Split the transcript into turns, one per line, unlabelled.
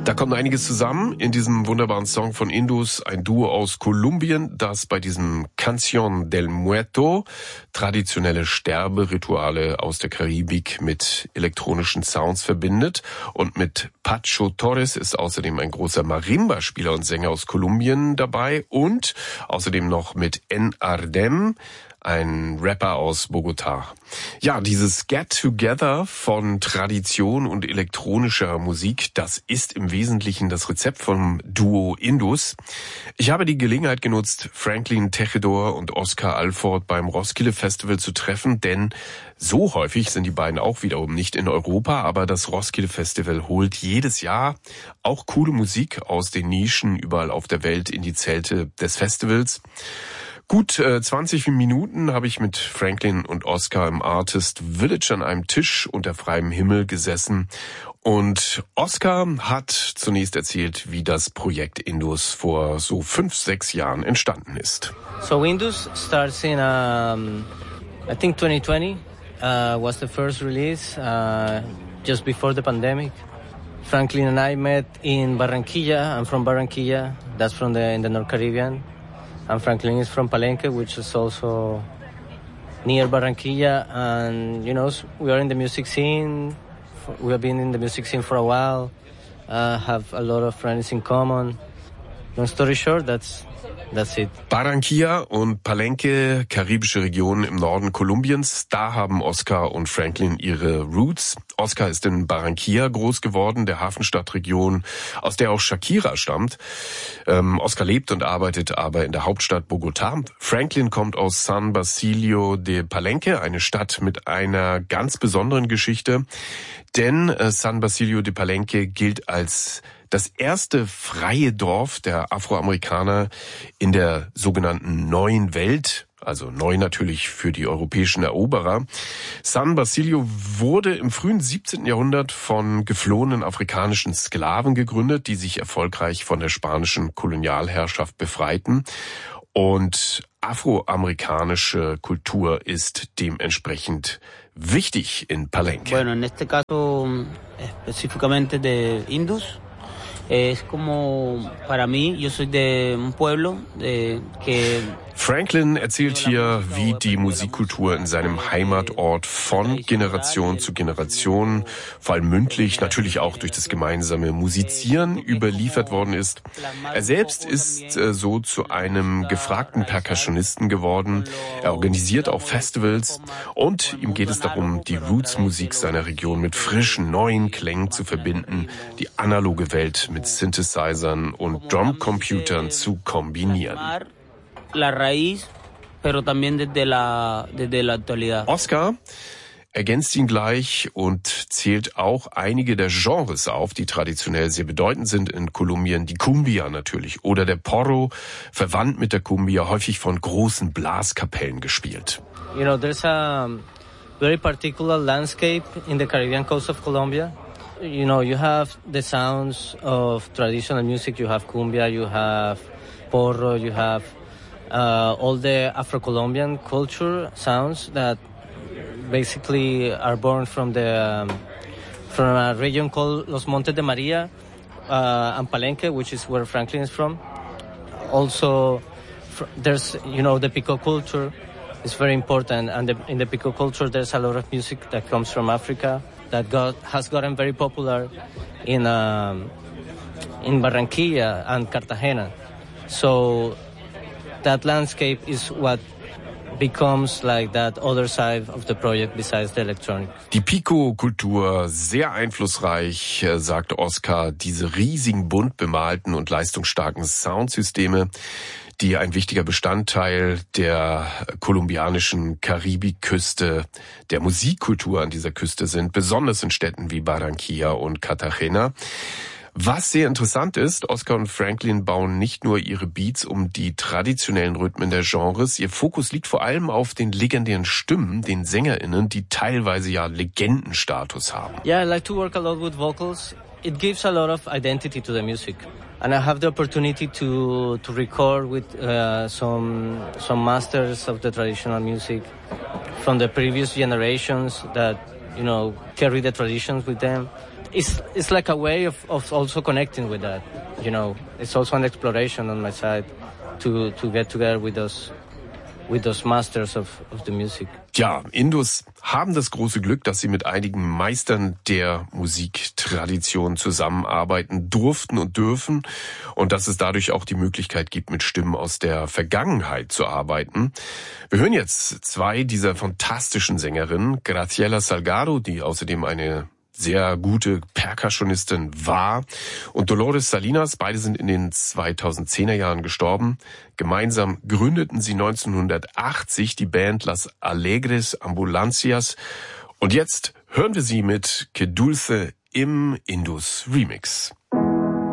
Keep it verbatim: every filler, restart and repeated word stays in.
Da kommt einiges zusammen in diesem wunderbaren Song von Indus, ein Duo aus Kolumbien, das bei diesem Canción del Muerto traditionelle Sterberituale aus der Karibik mit elektronischen Sounds verbindet. Und mit Pacho Torres ist außerdem ein großer Marimba-Spieler und Sänger aus Kolumbien dabei und außerdem noch mit En Ardem, ein Rapper aus Bogotá. Ja, dieses Get Together von Tradition und elektronischer Musik, das ist im Wesentlichen das Rezept vom Duo Indus. Ich habe die Gelegenheit genutzt, Franklin Tejedor und Oscar Alford beim Roskilde Festival zu treffen, denn so häufig sind die beiden auch wiederum nicht in Europa, aber das Roskilde Festival holt jedes Jahr auch coole Musik aus den Nischen überall auf der Welt in die Zelte des Festivals. Gut äh, zwanzig Minuten habe ich mit Franklin und Oscar im Artist Village an einem Tisch unter freiem Himmel gesessen. Und Oscar hat zunächst erzählt, wie das Projekt Indus vor so fünf, sechs Jahren entstanden ist.
So Indus starts in, um, I think twenty twenty uh, was the first release, uh, just before the pandemic. Franklin and I met in Barranquilla. I'm from Barranquilla. That's from the in the North Caribbean. And Franklin is from Palenque, which is also near Barranquilla. And, you know, we are in the music scene. We have been in the music scene for a while. Uh, have a lot of friends in common. Long story short, that's that's it.
Barranquilla und Palenque, karibische Region im Norden Kolumbiens, da haben Oscar und Franklin ihre Roots. Oscar ist in Barranquilla groß geworden, der Hafenstadtregion, aus der auch Shakira stammt. Ähm, Oscar lebt und arbeitet aber in der Hauptstadt Bogotá. Franklin kommt aus San Basilio de Palenque, eine Stadt mit einer ganz besonderen Geschichte. Denn äh, San Basilio de Palenque gilt als das erste freie Dorf der Afroamerikaner in der sogenannten Neuen Welt, also neu natürlich für die europäischen Eroberer. San Basilio wurde im frühen siebzehnten Jahrhundert von geflohenen afrikanischen Sklaven gegründet, die sich erfolgreich von der spanischen Kolonialherrschaft befreiten. Und afroamerikanische Kultur ist dementsprechend wichtig in Palenque.
Bueno, en este caso específicamente de Indus. Es como para mí, yo soy de un pueblo de que
Franklin erzählt hier, wie die Musikkultur in seinem Heimatort von Generation zu Generation, vor allem mündlich, natürlich auch durch das gemeinsame Musizieren überliefert worden ist. Er selbst ist äh, so zu einem gefragten Percussionisten geworden. Er organisiert auch Festivals und ihm geht es darum, die Roots-Musik seiner Region mit frischen, neuen Klängen zu verbinden, die analoge Welt mit Synthesizern und Drumcomputern zu kombinieren.
La raíz, pero también desde la, desde la actualidad.
Oscar ergänzt ihn gleich und zählt auch einige der Genres auf, die traditionell sehr bedeutend sind in Kolumbien. Die Cumbia natürlich oder der Porro, verwandt mit der Cumbia, häufig von großen Blaskapellen gespielt.
You know, there's a very particular landscape in the Caribbean coast of Colombia. You know, you have the sounds of traditional music. You have cumbia, you have porro, you have Uh, all the Afro-Colombian culture sounds that basically are born from the um, from a region called Los Montes de Maria uh, and Palenque, which is where Franklin is from. Also, fr- there's you know the Pico culture is very important, and the, in the Pico culture there's a lot of music that comes from Africa that got has gotten very popular in um, in Barranquilla and Cartagena. So that landscape is what becomes like that other side of the project besides the electronic.
Die Pico-Kultur, sehr einflussreich, sagte Oscar, diese riesigen, bunt bemalten und leistungsstarken Soundsysteme, die ein wichtiger Bestandteil der kolumbianischen Karibikküste, der Musikkultur an dieser Küste sind, besonders in Städten wie Barranquilla und Cartagena. Was sehr interessant ist, Oscar und Franklin bauen nicht nur ihre Beats um die traditionellen Rhythmen der Genres, ihr Fokus liegt vor allem auf den legendären Stimmen, den SängerInnen, die teilweise ja Legendenstatus haben.
Yeah, I like to work a lot with vocals. It gives a lot of identity to the music. And I have the opportunity to to record with uh, some some masters of the traditional music from the previous generations that, you know, carry the traditions with them. it's it's like a way of, of also connecting with that. You know, it's also an exploration on my side to to get together with those with those masters of, of the music.
Ja, Indus haben das große Glück, dass sie mit einigen Meistern der Musiktradition zusammenarbeiten durften und dürfen und dass es dadurch auch die Möglichkeit gibt, mit Stimmen aus der Vergangenheit zu arbeiten. Wir hören jetzt zwei dieser fantastischen Sängerinnen, Graciela Salgado, die außerdem eine sehr gute Percussionistin war, und Dolores Salinas. Beide sind in den zweitausendzehner Jahren gestorben. Gemeinsam gründeten sie neunzehnhundertachtzig die Band Las Alegres Ambulancias. Und jetzt hören wir sie mit Que Dulce im Indus Remix.